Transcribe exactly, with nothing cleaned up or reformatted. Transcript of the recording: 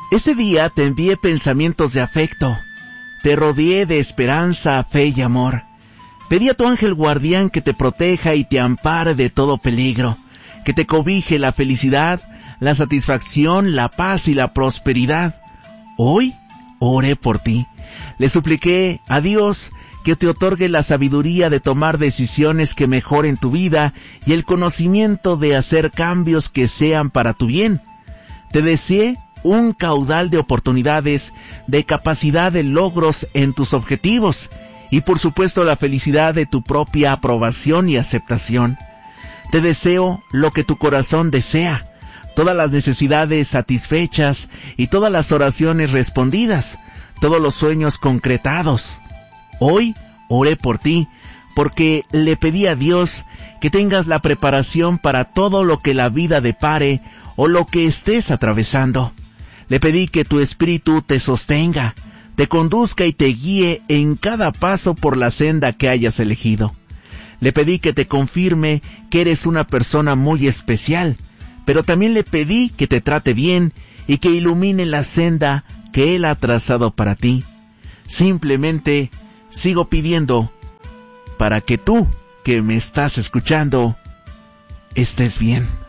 Ese día te envié pensamientos de afecto, te rodeé de esperanza, fe y amor. Pedí a tu ángel guardián que te proteja y te ampare de todo peligro, que te cobije la felicidad, la satisfacción, la paz y la prosperidad. Hoy oré por ti. Le supliqué a Dios que te otorgue la sabiduría de tomar decisiones que mejoren tu vida y el conocimiento de hacer cambios que sean para tu bien. Te deseé un caudal de oportunidades, de capacidad de logros en tus objetivos y por supuesto la felicidad de tu propia aprobación y aceptación. Te deseo lo que tu corazón desea, todas las necesidades satisfechas y todas las oraciones respondidas, todos los sueños concretados. Hoy oré por ti porque le pedí a Dios que tengas la preparación para todo lo que la vida depare o lo que estés atravesando. Le pedí que tu espíritu te sostenga, te conduzca y te guíe en cada paso por la senda que hayas elegido. Le pedí que te confirme que eres una persona muy especial, pero también le pedí que te trate bien y que ilumine la senda que Él ha trazado para ti. Simplemente sigo pidiendo para que tú, que me estás escuchando, estés bien.